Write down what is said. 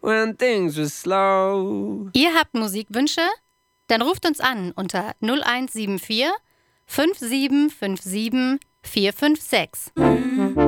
when things were slow. Ihr habt Musikwünsche? Dann ruft uns an unter 0174 5757 456.